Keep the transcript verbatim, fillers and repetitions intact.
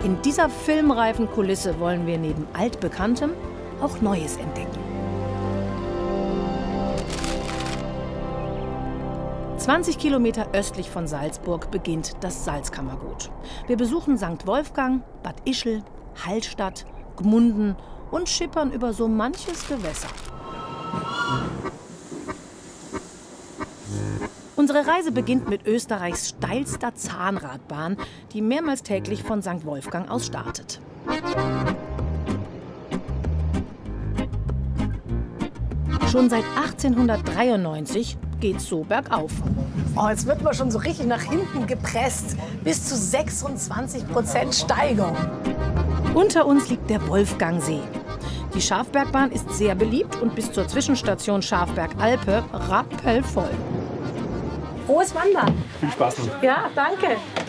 In dieser filmreifen Kulisse wollen wir neben Altbekanntem auch Neues entdecken. zwanzig Kilometer östlich von Salzburg beginnt das Salzkammergut. Wir besuchen Sankt Wolfgang, Bad Ischl, Hallstatt, Gmunden und schippern über so manches Gewässer. Unsere Reise beginnt mit Österreichs steilster Zahnradbahn, die mehrmals täglich von Sankt Wolfgang aus startet. Schon seit achtzehnhundertdreiundneunzig geht's so bergauf. Oh, jetzt wird man schon so richtig nach hinten gepresst. Bis zu sechsundzwanzig Prozent Steigung. Unter uns liegt der Wolfgangsee. Die Schafbergbahn ist sehr beliebt und bis zur Zwischenstation Schafberg-Alpe rappelvoll. Frohes Wandern. Viel Spaß noch. Ja, danke.